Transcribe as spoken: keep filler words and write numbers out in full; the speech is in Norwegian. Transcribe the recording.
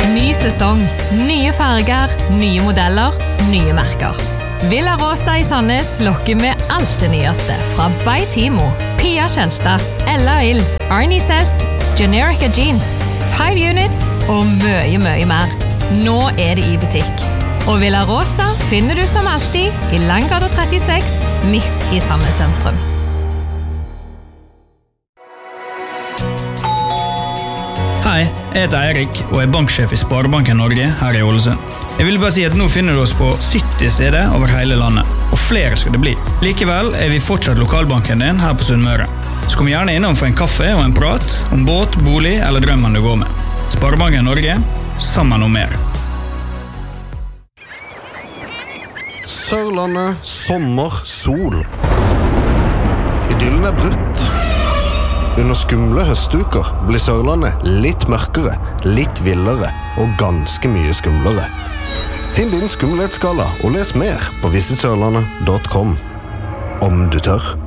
Ny sesong, nye farger, nye modeller, nye merker. Villa Rosa i Sandnes lokker med alt det nyeste fra By Timo, Pia Kjelta, Ella Ill, Arnie Sess, Generica Jeans, Five Units og mye, mye mer. Nå er det i butikk. Og Villa Rosa finner du som alltid i Langgata trettiseks, midt i Sandnes sentrum. Hei, jeg heter Eirik og er banksjef i Sparebanken Norge her i Ålesund. Jeg vil bare si at nå finner du oss på sytti steder over hele landet, og flere skal det bli. Likevel er vi fortsatt lokalbanken din her på Sunnmøre. Så kom gjerne innom for en kaffe og en prat om båt, bolig eller drømmen du går med. Sparebanken Norge, sammen om mer. Sørlandet, sommer, sol. Idyllen er brutt. Under skumle høstuker blir Sørlandet litt mørkere, litt villere og ganske mye skumlere. Finn din skumlighetsskala og les mer på visit sørlandet punktum com. Om du tør.